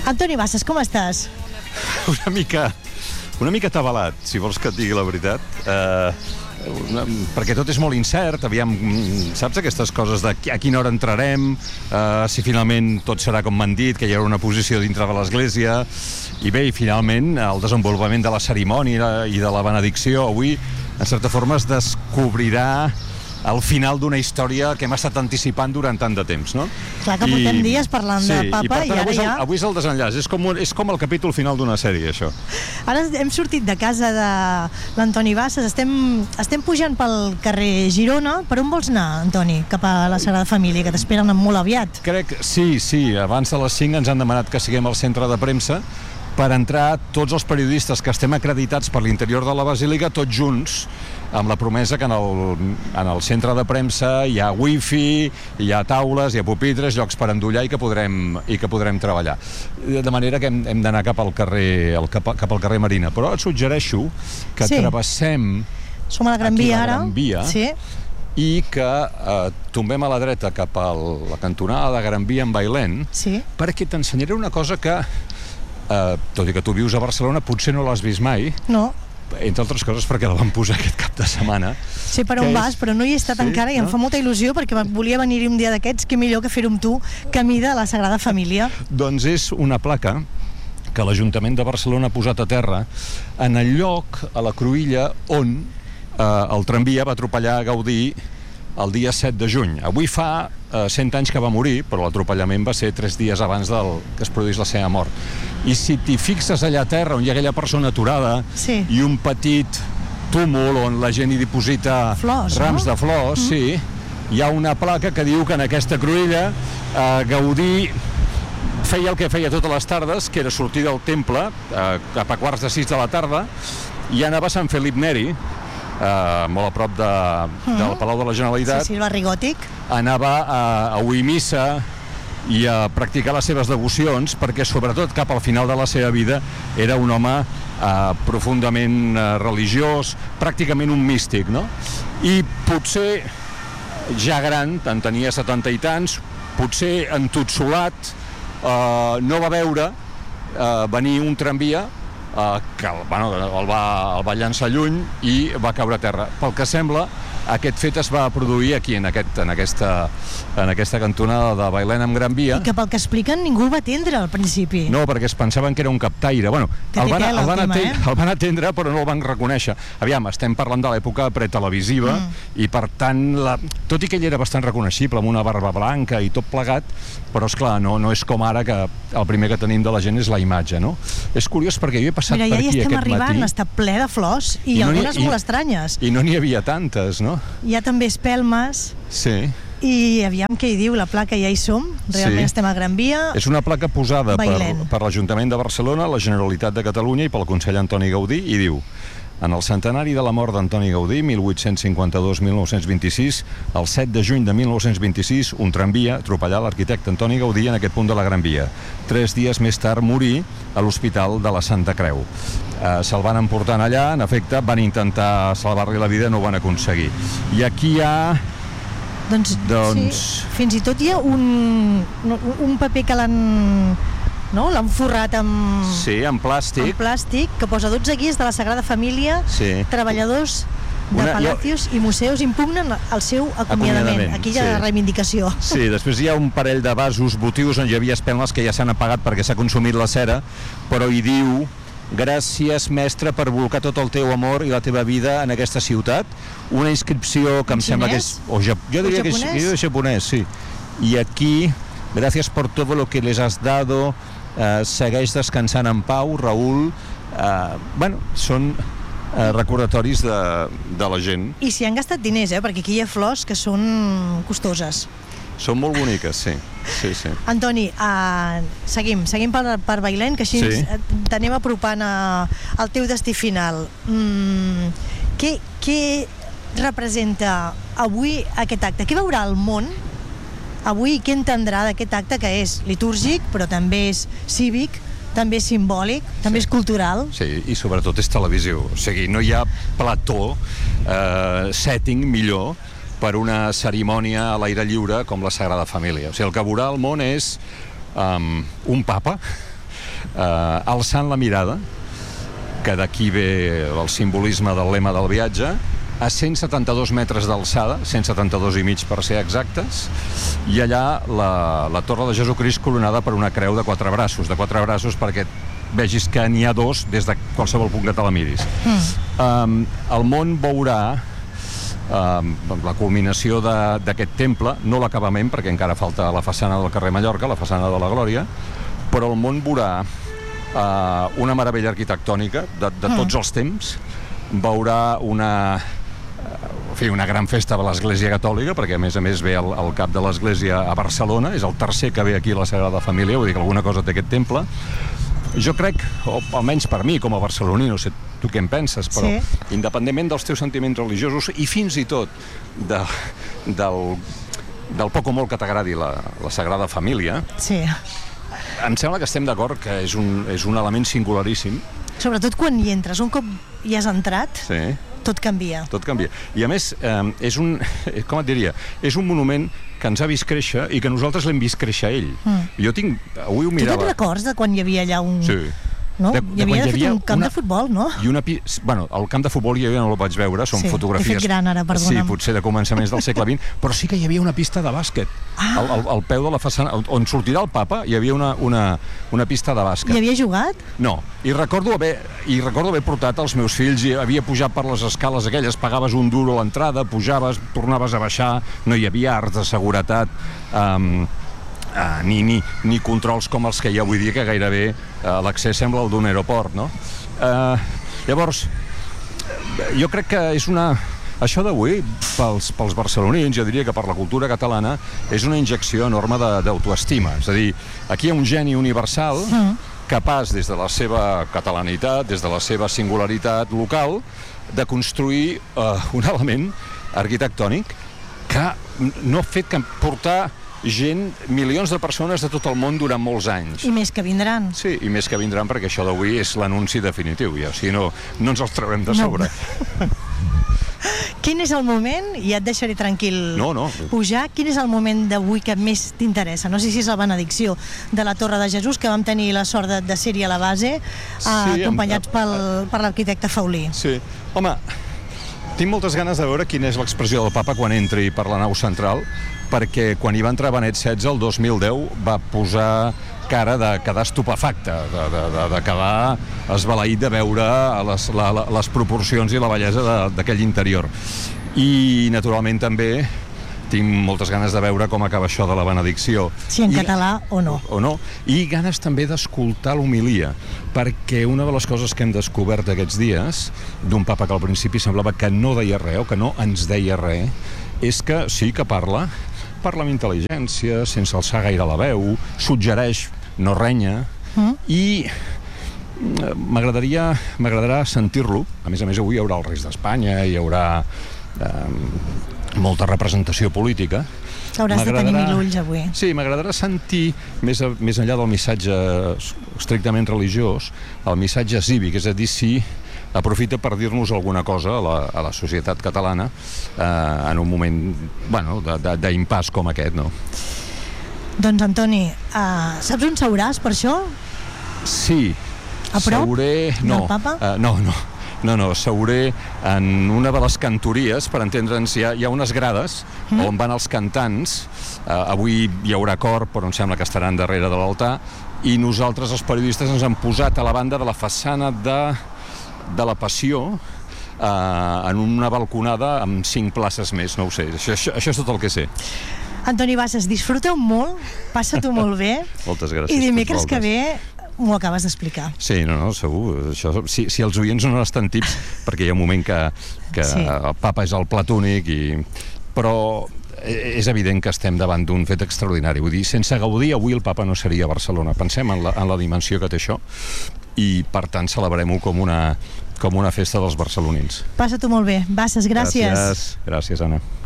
Antoni Bassas, com estàs? Una mica atabalat, si vols que et digui la veritat. Perquè tot és molt incert, aviam, saps aquestes coses de a quina hora entrarem, si finalment tot serà com m'han dit, que hi haurà una posició dintre de l'església, i bé, i finalment el desenvolupament de la cerimònia i de la benedicció avui, en certa forma, es descobrirà al final d'una història que hem estat anticipant durant tant de temps, no? Clar que portem dies parlant de papa i ara ja... Avui és el desenllaç, és com el capítol final d'una sèrie, això. Ara hem sortit de casa de l'Antoni Bassas, estem pujant pel carrer Girona. Per on vols anar, Antoni? Cap a la Sagrada Família, que t'esperen molt aviat. Crec, sí, abans de les 5 ens han demanat que siguem al centre de premsa per entrar tots els periodistes que estem acreditats per l'interior de la Basílica, tots junts, amb la promesa que en el centre de premsa hi ha wifi, hi ha taules, hi ha pupitres, llocs per endollar i que podrem treballar. De manera que hem d'anar cap al carrer Marina. Però et suggereixo que travessem... Som a la Gran Via ara. Sí. I que tombem a la dreta cap a la cantonada de Gran Via amb Bailèn, perquè t'ensenyaré una cosa que, tot i que tu vius a Barcelona, potser no l'has vist mai. No. Entre altres coses perquè la vam posar aquest cap de setmana. Sé per on vas, però no hi he estat encara i em fa molta il·lusió perquè volia venir-hi un dia d'aquests, que millor que fer-ho amb tu, camí de la Sagrada Família. Doncs és una placa que l'Ajuntament de Barcelona ha posat a terra en el lloc, a la cruïlla, on el tramvia va atropellar Gaudí el dia 7 de juny. Avui fa 100 anys que va morir, però l'atropellament va ser 3 dies abans que es produís la seva mort. I si t'hi fixes allà a terra, on hi ha aquella persona aturada i un petit túmul on la gent hi diposita rams de flors, hi ha una placa que diu que en aquesta cruïlla Gaudí feia el que feia totes les tardes, que era sortir del temple cap a 5:45 de la tarda i anava a Sant Felip Neri, molt a prop del Palau de la Generalitat. Sí, el barri gòtic. Anava a oir missa i a practicar les seves devocions, perquè sobretot cap al final de la seva vida era un home profundament religiós, pràcticament un místic, no? I potser ja gran, en tenia 70 i tants, potser entotsolat, no va veure venir un tramvia que el va llançar lluny i va caure a terra. Pel que sembla, aquest fet es va produir aquí, en aquesta cantonada de Bailèn amb Gran Via. I que pel que expliquen ningú el va atendre al principi. No, perquè es pensaven que era un captaire. Bueno, el van atendre, però no el van reconèixer. Aviam, estem parlant de l'època pretelevisiva i, per tant, tot i que ell era bastant reconeixible, amb una barba blanca i tot plegat, però, esclar, no és com ara que el primer que tenim de la gent és la imatge, no? És curiós perquè jo he passat per aquí aquest matí... Mira, ja hi estem arribant, està ple de flors i algunes molt estranyes. I no n'hi havia tantes, no? Hi ha també espelmes. Sí. I aviam què hi diu la placa, ja hi som. Realment estem a Gran Via. És una placa posada per l'Ajuntament de Barcelona, la Generalitat de Catalunya i pel conseller Antoni Gaudí, i diu: en el centenari de la mort d'Antoni Gaudí, 1852-1926, el 7 de juny de 1926, un tramvia atropellà l'arquitecte Antoni Gaudí en aquest punt de la Gran Via. 3 dies més tard morí a l'Hospital de la Santa Creu. Se'l van emportar allà, en efecte, van intentar salvar-li la vida, no ho van aconseguir. I aquí hi ha... Doncs sí, fins i tot hi ha un paper que l'han forrat amb... Sí, amb plàstic. Amb plàstic, que posa 12 guies de la Sagrada Família, treballadors de palacios i museus impugnen el seu acomiadament. Aquí hi ha reivindicació. Sí, després hi ha un parell de vasos votius on hi havia espelmes que ja s'han apagat perquè s'ha consumit la cera, però hi diu: gràcies, mestre, per volcar tot el teu amor i la teva vida en aquesta ciutat. Una inscripció que em sembla que és... Jo diria que és japonès, sí. I aquí, gràcies per tot lo que les has dado, segueix descansant en pau, Raül. Són recordatoris de la gent. I s'hi han gastat diners, perquè aquí hi ha flors que són costoses. Són molt boniques, sí. Antoni, seguim per Bailèn, que així t'anem apropant al teu destí final. Què representa avui aquest acte? Què veurà el món avui? Què entendrà d'aquest acte, que és litúrgic, però també és cívic, també és simbòlic, també és cultural? Sí, i sobretot és televisió. O sigui, no hi ha plató, setting millor per una cerimònia a l'aire lliure com la Sagrada Família. O sigui, el que veurà el món és un papa alçant la mirada, que d'aquí ve el simbolisme del lema del viatge, a 172 metres d'alçada, 172,5 per ser exactes, i allà la Torre de Jesucrist coronada per una creu de quatre braços perquè vegis que n'hi ha dos des de qualsevol punt que te la miris. El món veurà la culminació d'aquest temple, no l'acabament, perquè encara falta la façana del carrer Mallorca, la façana de la Glòria, però el món veurà una meravella arquitectònica de tots els temps, veurà una gran festa de l'Església Catòlica, perquè a més ve el cap de l'Església a Barcelona, és el tercer que ve aquí a la Sagrada Família, vull dir que alguna cosa té aquest temple. Jo crec, o almenys per mi com a barceloní, no sé tu què en penses, però independentment dels teus sentiments religiosos i fins i tot del poc o molt que t'agradi la Sagrada Família, em sembla que estem d'acord que és un element singularíssim. Sobretot quan hi entres, un cop hi has entrat, tot canvia. Tot canvia. I a més, és un monument que ens ha vist créixer i que nosaltres l'hem vist créixer a ell. Jo avui ho mirava... Tu te'n records de quan hi havia allà un... Sí. No? Hi havia de fet un camp de futbol, no? Bueno, el camp de futbol jo no el vaig veure, són fotografies... T'he fet gran ara, perdona'm. Sí, potser de començaments del segle XX, però sí que hi havia una pista de bàsquet. Al peu de la façana, on sortirà el Papa, hi havia una pista de bàsquet. Hi havia jugat? No, i recordo haver portat els meus fills, i havia pujat per les escales aquelles, pagaves €1 a l'entrada, pujaves, tornaves a baixar, no hi havia arts de seguretat, ni controls com els que hi ha avui dia, que gairebé l'accés sembla el d'un aeroport, no? Llavors, jo crec que és això d'avui, pels barcelonins, jo diria que per la cultura catalana, és una injecció enorme d'autoestima. És a dir, aquí hi ha un geni universal capaç, des de la seva catalanitat, des de la seva singularitat local, de construir un element arquitectònic que no ha fet que portar milions de persones de tot el món durant molts anys. I més que vindran. Sí, i més que vindran, perquè això d'avui és l'anunci definitiu, ja, o sigui, no ens els traurem de sobre. Quin és el moment, i et deixaré tranquil pujar, quin és el moment d'avui que més t'interessa? No sé si és la benedicció de la Torre de Jesús, que vam tenir la sort de ser-hi a la base, acompanyats per l'arquitecte Faulí. Sí, home, tinc moltes ganes de veure quina és l'expressió del Papa quan entri per la nau central, perquè quan hi va entrar Benet XVI el 2010 va posar cara de quedar estupefacte, de quedar esbalaït de veure les proporcions i la bellesa d'aquell interior. I, naturalment, també tinc moltes ganes de veure com acaba això de la benedicció. Si en català o no. I ganes també d'escoltar l'homilia, perquè una de les coses que hem descobert aquests dies, d'un papa que al principi semblava que no deia res, o que no ens deia res, és que sí que parla amb intel·ligència, sense alçar gaire la veu, suggereix, no renya, i m'agradarà sentir-lo. A més, avui hi haurà els Reis d'Espanya, hi haurà molta representació política. Hauràs de tenir 1000 ulls avui. Sí, m'agradarà sentir, més enllà del missatge estrictament religiós, el missatge cívic, és a dir, si aprofita per dir-nos alguna cosa a la societat catalana en un moment d'impàs com aquest, no? Doncs, Antoni, saps on seuràs per això? Sí. A prop del Papa? No, seuré en una de les cantories, per entendre'ns, hi ha unes grades on van els cantants. Avui hi haurà cor, però em sembla que estaran darrere de l'altar, i nosaltres, els periodistes, ens hem posat a la banda de la façana de la Passió, en una balconada amb 5 places més, no ho sé, això és tot el que sé. Antoni Bassas, disfruta-ho molt, passa-t'ho molt bé. Moltes gràcies. I dimecres que ve m'ho acabes d'explicar. Sí, segur. Si els oients no estan tips, perquè hi ha un moment que el Papa és el plat únic, però és evident que estem davant d'un fet extraordinari. Vull dir, sense Gaudí, avui el Papa no seria a Barcelona. Pensem en la dimensió que té això, i per tant celebrem-ho com una festa dels barcelonins. Passa-t'ho molt bé. Bassas, gràcies. Gràcies, Anna.